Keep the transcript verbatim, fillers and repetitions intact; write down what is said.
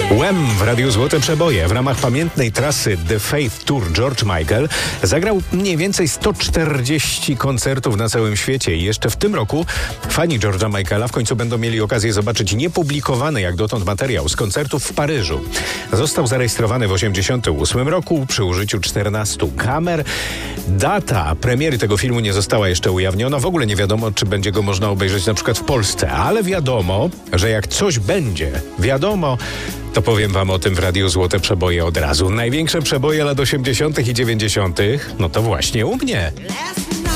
Wham! W Radiu Złote Przeboje w ramach pamiętnej trasy The Faith Tour George Michael zagrał mniej więcej sto czterdzieści koncertów na całym świecie i jeszcze w tym roku fani George'a Michaela w końcu będą mieli okazję zobaczyć niepublikowany jak dotąd materiał z koncertów w Paryżu. Został zarejestrowany w osiemdziesiątym ósmym roku przy użyciu czternastu kamer. Data premiery tego filmu nie została jeszcze ujawniona. W ogóle nie wiadomo, czy będzie go można obejrzeć na przykład w Polsce, ale wiadomo, że jak coś będzie wiadomo, to powiem wam o tym w Radiu Złote Przeboje od razu. Największe przeboje lat osiemdziesiątych i dziewięćdziesiątych no to właśnie u mnie.